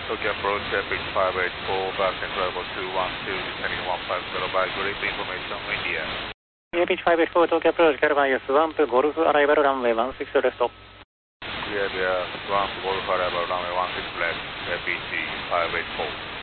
Tokyo approach, pitch 584, back and level 212, descending 150 by grid information, India. Pitch 584, Tokyo approach, Caravan Swamp, Golf arrival runway 16 left stop. Clear the Swamp, Golf arrival runway 16 left, pitch 584.